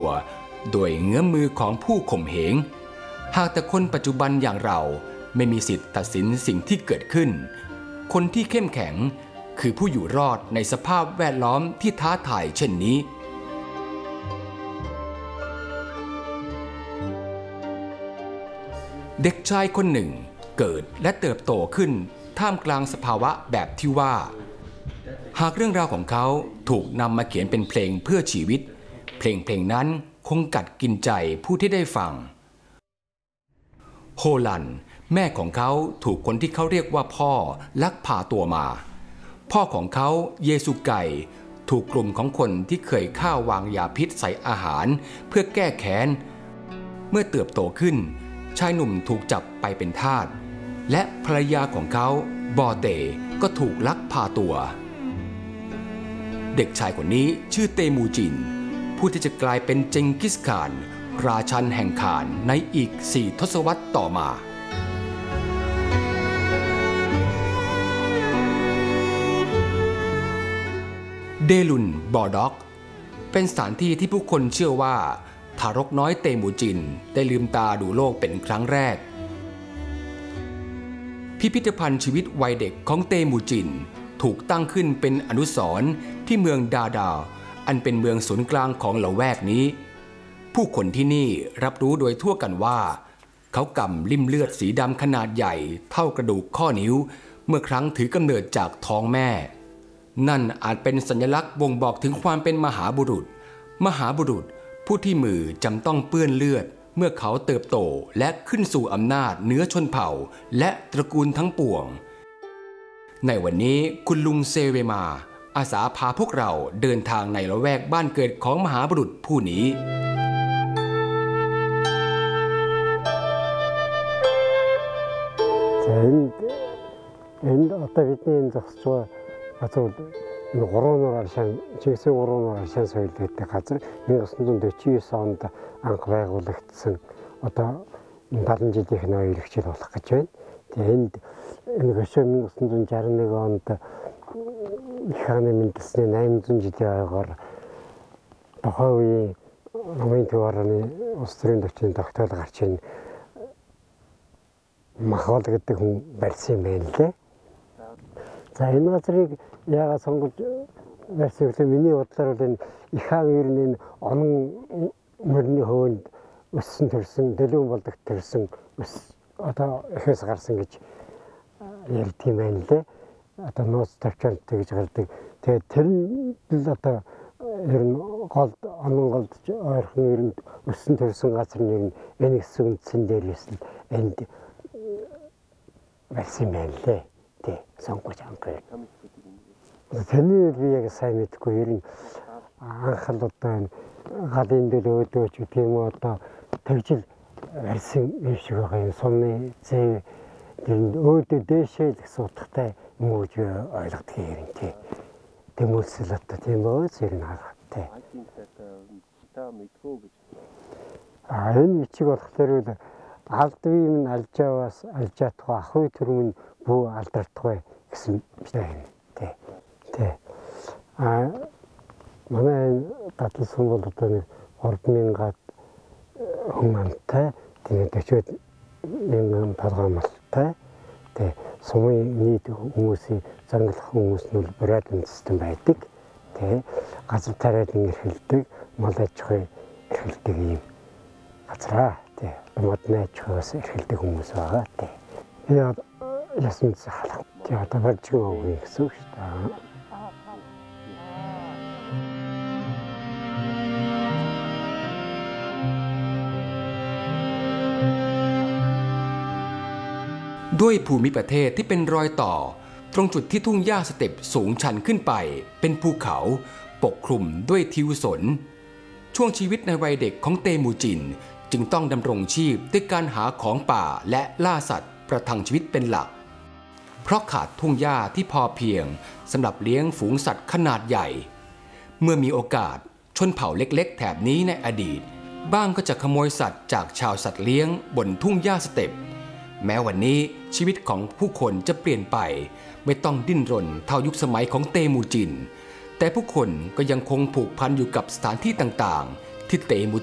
โดยเงื้อมมือของผู้ข่มเหงหากแต่คนปัจจุบันอย่างเราไม่มีสิทธิ์ตัดสินสิ่งที่เกิดขึ้นคนที่เข้มแข็งคือผู้อยู่รอดในสภาพแวดล้อมที่ท้าทายเช่นนี้เด็กชายคนหนึ่งเกิดและเติบโตขึ้นท่ามกลางสภาวะแบบที่ว่าหากเรื่องราวของเขาถูกนำมาเขียนเป็นเพลงเพื่อชีวิตเพลงนั้นคงกัดกินใจผู้ที่ได้ฟังโฮลันแม่ของเขาถูกคนที่เขาเรียกว่าพ่อลักพาตัวมาพ่อของเขาเยซูไก่ถูกกลุ่มของคนที่เคยฆ่าวางยาพิษใส่อาหารเพื่อแก้แค้นเมื่อเติบโตขึ้นชายหนุ่มถูกจับไปเป็นทาสและภรรยาของเขาบอเตก็ถูกลักพาตัวเด็กชายคนนี้ชื่อเตมูจินผู้ที่จะกลายเป็นเจงกิสข่านราชันแห่งข่านในอีก4 ทศวรรษต่อมาเดลุนบอด็อกเป็นสถานที่ที่ผู้คนเชื่อว่าทารกน้อยเตมูจินได้ลืมตาดูโลกเป็นครั้งแรกพิพิธภัณฑ์ชีวิตวัยเด็กของเตมูจินถูกตั้งขึ้นเป็นอนุสรณ์ที่เมืองดาดาอันเป็นเมืองศูนย์กลางของละแวกนี้ผู้คนที่นี่รับรู้โดยทั่วกันว่าเขากำลิ่มเลือดสีดำขนาดใหญ่เท่ากระดูกข้อนิ้วเมื่อครั้งถือกำเนิดจากท้องแม่นั่นอาจเป็นสัญลักษณ์บ่งบอกถึงความเป็นมหาบุรุษผู้ที่มือจำต้องเปื้อนเลือดเมื่อเขาเติบโตและขึ้นสู่อำนาจเหนือชนเผ่าและตระกูลทั้งปวงในวันนี้คุณลุงเซเวมาอาสาพาพวกเราเดินทางในละแวกบ้านเกิดของมหาบุรุษผู้นี้ 3-оор алшаан чигсээ 3-оор алшаан соёл гэдэг газар 1949 онд анх байгуулагдсан одоо 70 жилийнх нь оюулагчид болох гэж байна. Тэгээ энд энэ хөшөө 1961 онд их хааны мэндэлсний 800 жилийн ойгоор тухайн үеийн Номын Төвөрөний улс төрийн төвчний тогтоол гарч ийн Махол гэдэг хүн барьсан юм байна лээ. За энэ газрыг яагаад сонгож барьсан гэвэл миний бодлоор бол энэ их хаан ер нь энэ онон мөрний хөөнд өссөн төрсөн дэлгүүн болдог төрсөн одоо эхээс гарсан гэж ярьдаг юм байна лээ. Одоо нууц тавчаалт гэж гардаг. Тэгээд тэр нь л одоо ер нь гол онон голд ойрхон ер нь өссөн төрсөн газар нэг энэ хэсэг үндсэн дээрээс л энд барьсан юм байна лээ. Тэ сонгож амгүй. Тэнийг би яг сайн мэдгүй ер нь анхал одоо галын дээр өөдөөч гэх юм уу одоо тэгжил барьсан юм шиг байгаа юм. Сумны зэв тэр өөдөө дээшээ л суудахтай юм уу гэж ойлгодог юм тий. Тэмүүлсэл одоо тийм өөс ер нь харахтай. Энэ бичиг болохоор алдвий минь алжааваас алжаатгүй ахуй төрмөн бүү алдартгүй гэсэн байна тий. Манай татал сум бол одоо 3000-аад хүн амтай тэгээд 40,000 толгой малтай тэгээд сумын нийт хүмүүсийн зангилах хүмүүс нь бол Брайден систем байдаг тэгээд газар тариалан эрхэлдэг мал аж ахуй эрхэлдэг юм газраа тэгээд модны аж ахуйс эрхэлдэг хүмүүс байгаа тэгээд ясны халах тэгээд одоо барьжгүй өгье гэсэн үг шүү дээ. ด้วยภูมิประเทศที่เป็นรอยต่อตรงจุดที่ทุ่งหญ้าสเต็ปสูงชันขึ้นไปเป็นภูเขาปกคลุมด้วยทิวสนช่วงชีวิตในวัยเด็กของเตมูจินจึงต้องดำรงชีพด้วยการหาของป่าและล่าสัตว์ประทังชีวิตเป็นหลักเพราะขาดทุ่งหญ้าที่พอเพียงสำหรับเลี้ยงฝูงสัตว์ขนาดใหญ่เมื่อมีโอกาสชนเผ่าเล็กๆแถบนี้ในอดีตบ้างก็จะขโมยสัตว์จากชาวสัตว์เลี้ยงบนทุ่งหญ้าสเต็ปแม้วันนี้ชีวิตของผู้คนจะเปลี่ยนไปไม่ต้องดิ้นรนเท่ายุคสมัยของเตมูจินแต่ผู้คนก็ยังคงผูกพันอยู่กับสถานที่ต่างๆที่เตมู